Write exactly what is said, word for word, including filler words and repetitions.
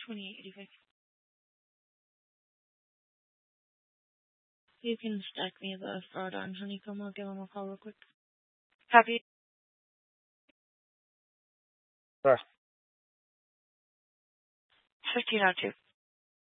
twenty-eight eighty-five. You can stack me the fraud on Honeycomb. I'll give him a call real quick. Happy. Sure. fifteen oh two.